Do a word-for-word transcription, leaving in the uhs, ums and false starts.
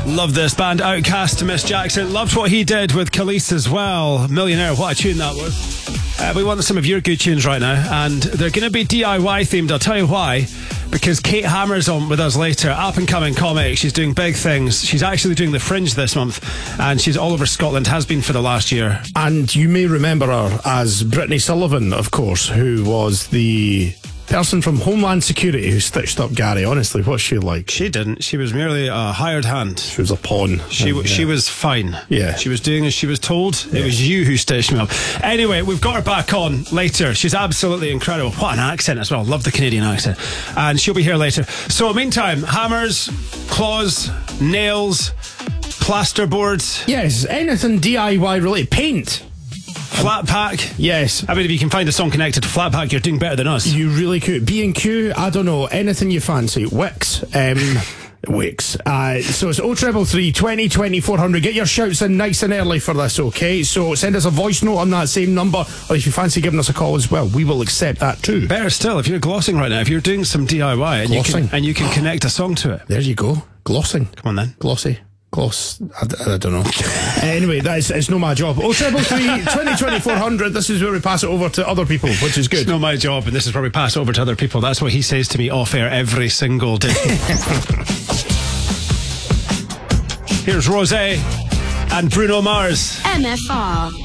Love this band, Outcast to Miss Jackson. Loved what he did with Khalees as well. Millionaire, what a tune that was. Uh, we want some of your good tunes right now, and they're going to be D I Y themed. I'll tell you why. Because Kate Hammer's on with us later. Up and coming comic. She's doing big things. She's actually doing the Fringe this month, and she's all over Scotland, has been for the last year. And you may remember her as Brittany Sullivan, of course, who was the person from Homeland Security who stitched up Gary. Honestly, what's she like? She didn't. She was merely a hired hand. She was a pawn. She and, yeah. she was fine. Yeah. She was doing as she was told. Yeah. It was you who stitched me up. Anyway, we've got her back on later. She's absolutely incredible. What an accent as well. Love the Canadian accent. And she'll be here later. So meantime, hammers, claws, nails, plasterboards. Yes, anything D I Y related. Paint. Flat pack. Yes. I mean, if you can find a song connected to Flat Pack, you're doing better than us. You really could. B and Q, I don't know, anything you fancy. Wix. Um, Wix. Uh, so it's oh triple three, twenty, twenty, four hundred. Get your shouts in nice and early for this, okay? So send us a voice note on that same number, or if you fancy giving us a call as well, we will accept that too. Better still, if you're glossing right now, if you're doing some D I Y and, you can, and you can connect a song to it. There you go. Glossing. Come on then. Glossy. Gloss, I, I don't know. uh, anyway, that is, it's not my job. oh triple three, twenty, twenty, four hundred. This is where we pass it over to other people, which is good. It's not my job, and this is where we pass it over to other people. That's what he says to me off air every single day. Here's Rosé and Bruno Mars. M F R.